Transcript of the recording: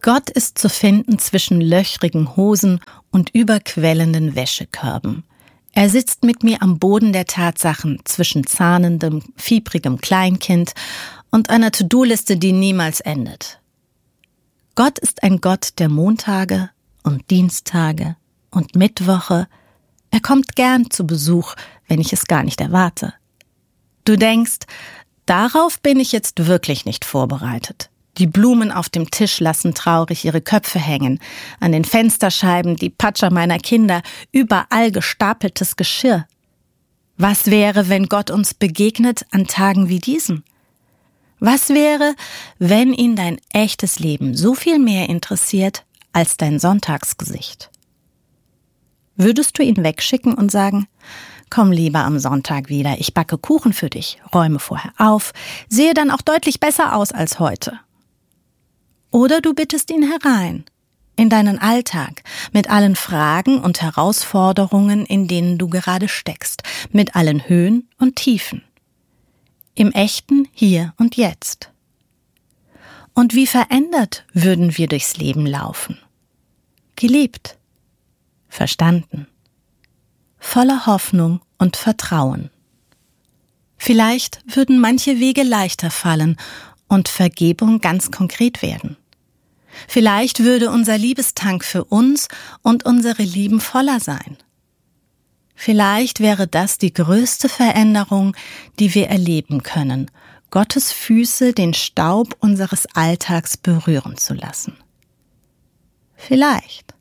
Gott ist zu finden zwischen löchrigen Hosen und überquellenden Wäschekörben. Er sitzt mit mir am Boden der Tatsachen zwischen zahnendem, fiebrigem Kleinkind und einer To-Do-Liste, die niemals endet. Gott ist ein Gott der Montage und Dienstage und Mittwoche. Er kommt gern zu Besuch, wenn ich es gar nicht erwarte. Du denkst, darauf bin ich jetzt wirklich nicht vorbereitet. Die Blumen auf dem Tisch lassen traurig ihre Köpfe hängen, an den Fensterscheiben die Patscher meiner Kinder, überall gestapeltes Geschirr. Was wäre, wenn Gott uns begegnet an Tagen wie diesen? Was wäre, wenn ihn dein echtes Leben so viel mehr interessiert als dein Sonntagsgesicht? Würdest du ihn wegschicken und sagen, komm lieber am Sonntag wieder, ich backe Kuchen für dich, räume vorher auf, sehe dann auch deutlich besser aus als heute? Oder du bittest ihn herein, in deinen Alltag, mit allen Fragen und Herausforderungen, in denen du gerade steckst, mit allen Höhen und Tiefen. Im echten Hier und Jetzt. Und wie verändert würden wir durchs Leben laufen? Geliebt, verstanden, voller Hoffnung und Vertrauen. Vielleicht würden manche Wege leichter fallen und Vergebung ganz konkret werden. Vielleicht würde unser Liebestank für uns und unsere Lieben voller sein. Vielleicht wäre das die größte Veränderung, die wir erleben können, Gottes Füße den Staub unseres Alltags berühren zu lassen. Vielleicht.